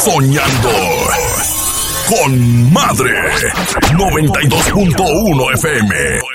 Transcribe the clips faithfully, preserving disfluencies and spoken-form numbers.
Soñando con Madre noventa y dos punto uno F M.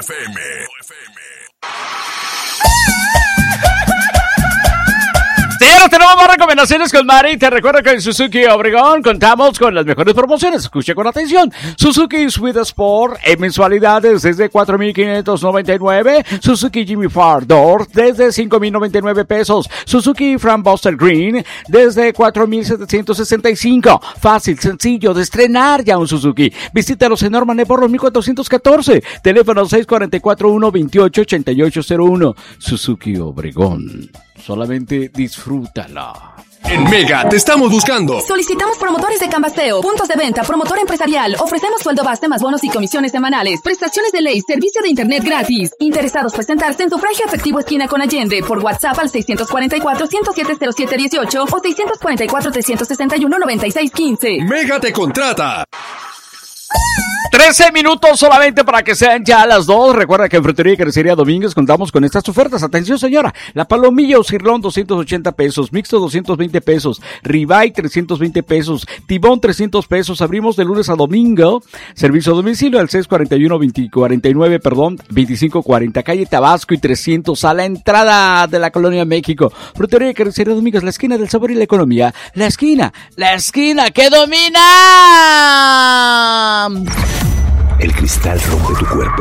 Señores, tenemos más recomendaciones con Mari. Te recuerdo que en Suzuki Obregón contamos con las mejores promociones. Escuche con atención. Suzuki Sweet Sport en mensualidades desde cuatro mil quinientos noventa y nueve. Suzuki Jimmy Far Door desde cinco mil noventa y nueve pesos. Suzuki Fran Buster Green desde cuatro mil setecientos sesenta y cinco. Fácil, sencillo de estrenar ya un Suzuki. Visítalos en Norman Neporro mil cuatrocientos catorce. Teléfono seis cuatro cuatro uno veintiocho ochenta y ocho cero uno. Suzuki Obregón. Solamente disfrútala. En Mega te estamos buscando. Solicitamos promotores de cambasteo, puntos de venta, promotor empresarial. Ofrecemos sueldo base más bonos y comisiones semanales. Prestaciones de ley, servicio de internet gratis. Interesados presentarse en sufragio efectivo esquina con Allende por WhatsApp al seis cuatro cuatro, ciento siete, cero siete uno ocho o seis cuatro cuatro, trescientos sesenta y uno, noventa y seis quince. Mega te contrata. trece minutos solamente para que sean ya las dos. Recuerda que en Frutería y Carnicería Domínguez contamos con estas ofertas. Atención, señora. La palomilla o cirlón, doscientos ochenta pesos. Mixto, doscientos veinte pesos. Ribeye, trescientos veinte pesos. Tibón, trescientos pesos. Abrimos de lunes a domingo. Servicio a domicilio al seis cuatro uno, veinte cuarenta y nueve, perdón, veinticinco cuarenta. Calle Tabasco y trescientos a la entrada de la Colonia México. Frutería y Carnicería Domínguez, la esquina del sabor y la economía. La esquina, la esquina que domina. El cristal rompe tu cuerpo,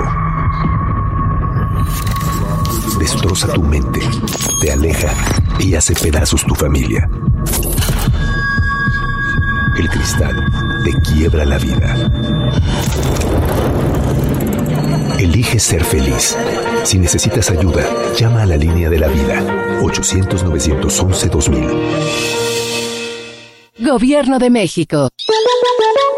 destroza tu mente, te aleja y hace pedazos tu familia. El cristal te quiebra la vida. Elige ser feliz. Si necesitas ayuda, llama a la línea de la vida. ochocientos, novecientos once, dos mil. Gobierno de México.